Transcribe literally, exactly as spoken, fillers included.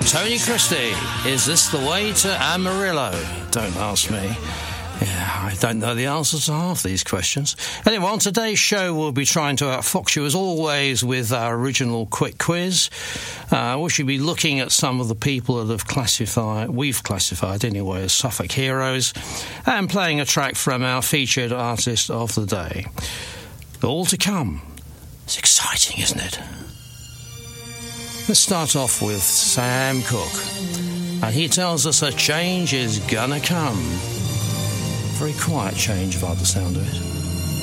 Tony Christie, is this the way to Amarillo? Don't ask me. Yeah, I don't know the answers to half these questions. Anyway, on today's show, we'll be trying to outfox you, as always, with our original quick quiz. Uh, we should be looking at some of the people that have classified, we've classified anyway, as Suffolk heroes, and playing a track from our featured artist of the day. All to come. It's exciting, isn't it? Let's start off with Sam Cooke. And he tells us a change is gonna come. Very quiet change by the sound of it.